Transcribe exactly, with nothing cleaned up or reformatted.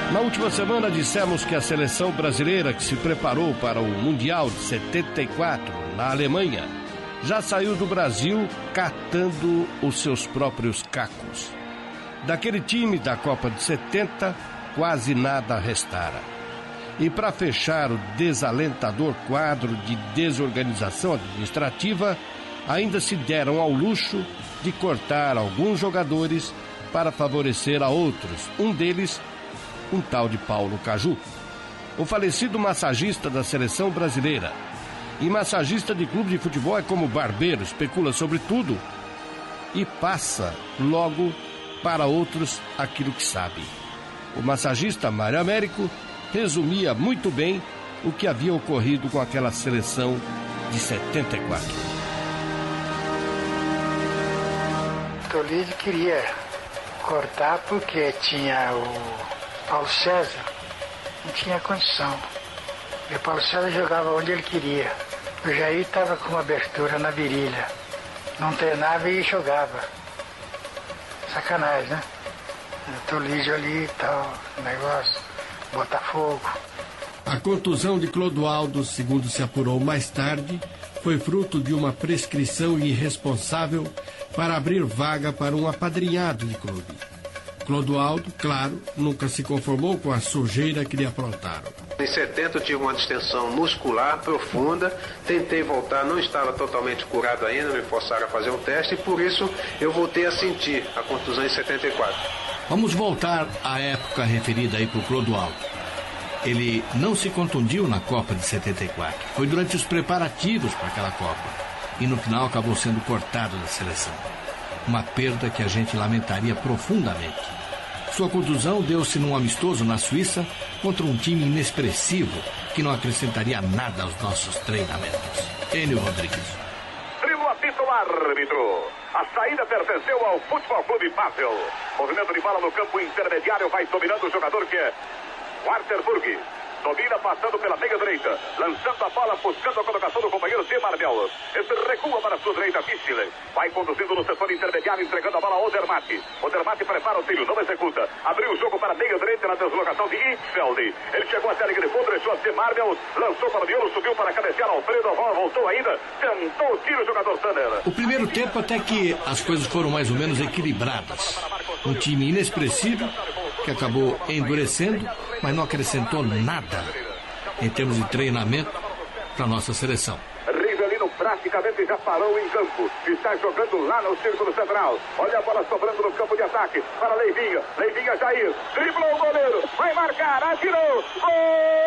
Na última semana dissemos que a seleção brasileira que se preparou para o Mundial de setenta e quatro na Alemanha já saiu do Brasil catando os seus próprios cacos. Daquele time da Copa de setenta, quase nada restara. E para fechar o desalentador quadro de desorganização administrativa, ainda se deram ao luxo de cortar alguns jogadores para favorecer a outros, um deles um tal de Paulo Caju. O falecido massagista da seleção brasileira. E massagista de clube de futebol é como barbeiro, especula sobre tudo e passa logo para outros aquilo que sabe. O massagista Mário Américo resumia muito bem o que havia ocorrido com aquela seleção de setenta e quatro. Tolide queria cortar porque tinha o Paulo César, não tinha condição. E o Paulo César jogava onde ele queria. O Jair estava com uma abertura na virilha. Não treinava e jogava. Sacanagem, né? O Tolide ali e tal, negócio. Botafogo. A contusão de Clodoaldo, segundo se apurou mais tarde, foi fruto de uma prescrição irresponsável para abrir vaga para um apadrinhado de clube. Clodoaldo, claro, nunca se conformou com a sujeira que lhe aprontaram. Em setenta eu tive uma distensão muscular profunda, tentei voltar, não estava totalmente curado ainda, me forçaram a fazer um teste e por isso eu voltei a sentir a contusão em setenta e quatro. Vamos voltar à época referida aí por Clodoaldo. Ele não se contundiu na Copa de setenta e quatro, foi durante os preparativos para aquela Copa e no final acabou sendo cortado da seleção. Uma perda que a gente lamentaria profundamente. Sua contusão deu-se num amistoso na Suíça contra um time inexpressivo que não acrescentaria nada aos nossos treinamentos. Enio Rodrigues. Dribla, apita o árbitro. A saída pertenceu ao Futebol Clube Basel. Movimento de bola no campo intermediário, vai dominando o jogador que é Waterburg. Domina passando pela meia direita, lançando a bola, buscando a colocação do companheiro de Marbel. Esse recua para a sua direita, Fischler. Vai conduzindo no setor intermediário, entregando a bola ao Odermatt. Odermatt prepara o tiro, não executa. Abriu o jogo para a meia direita na deslocação de Hitzfeld. Ele chegou até a linha de fundo, deixou a de Marbel, lançou para o miolo, subiu para cabecear Alfredo, a bola voltou ainda, tentou o tiro o jogador Tanner. O primeiro tempo até que as coisas foram mais ou menos equilibradas. Um time inexpressivo que acabou endurecendo, mas não acrescentou nada em termos de treinamento para a nossa seleção. Rivelino praticamente já parou em campo, está jogando lá no círculo central. Olha a bola sobrando no campo de ataque para Leivinha, Leivinha Jair, driblou o goleiro, vai marcar, atirou, gol!